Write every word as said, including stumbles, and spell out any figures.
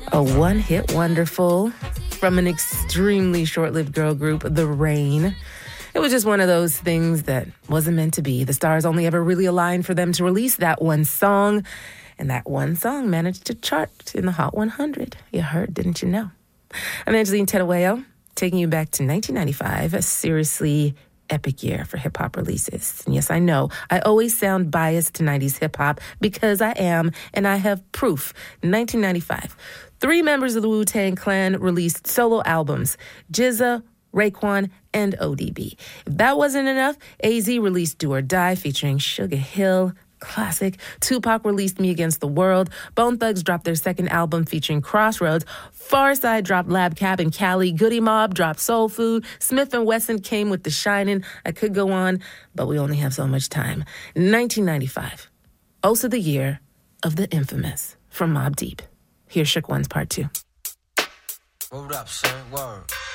A one-hit wonderful from an extremely short-lived girl group, The Rain. It was just one of those things that wasn't meant to be. The stars only ever really aligned for them to release that one song, and that one song managed to chart in the Hot one hundred. You heard, didn't you know? I'm Angeline Terueo, taking you back to nineteen ninety-five, a seriously epic year for hip-hop releases. And yes, I know, I always sound biased to nineties hip-hop because I am, and I have proof. nineteen ninety-five, three members of the Wu-Tang Clan released solo albums, G Z A, Raekwon, and O D B. If that wasn't enough, A Z released Do or Die featuring Sugar Hill, classic. Tupac released Me Against the World. Bone Thugs dropped their second album featuring Crossroads. Pharcyde dropped Lab Cab and Cali. Goody Mob dropped Soul Food. Smith and Wesson came with The Shining. I could go on, but we only have so much time. nineteen ninety-five, also the year of the infamous from Mobb Deep. Here's Shook Ones Part two. Word up, son. Word.